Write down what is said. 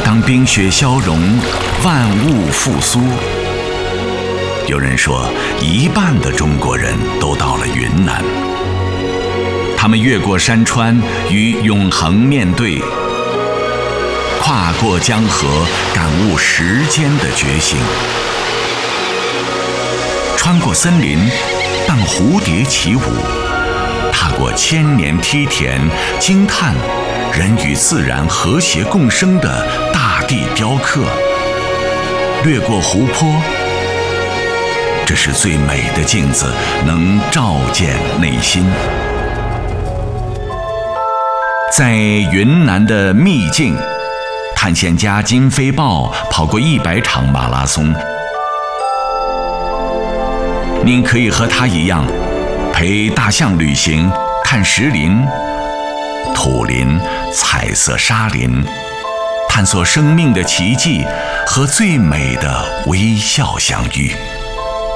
当冰雪消融，万物复苏。有人说，一半的中国人都到了云南。他们越过山川，与永恒面对，跨过江河，感悟时间的觉醒。穿过森林，伴蝴蝶起舞，踏过千年梯田，惊叹人与自然和谐共生的大地雕刻。掠过湖泊，这是最美的镜子，能照见内心。在云南的秘境，探险家金飞豹跑过100场马拉松。您可以和他一样，陪大象旅行，看石林、土林、彩色沙林，探索生命的奇迹，和最美的微笑相遇。